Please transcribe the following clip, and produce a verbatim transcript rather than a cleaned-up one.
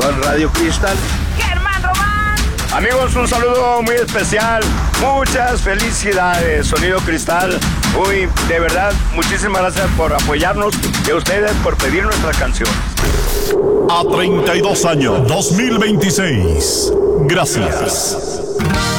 con Radio Cristal. Germán Román. Amigos, un saludo muy especial. Muchas felicidades, Sonido Cristal. Uy, de verdad, muchísimas gracias por apoyarnos y a ustedes por pedir nuestras canciones. A treinta y dos años, dos mil veintiséis. Gracias.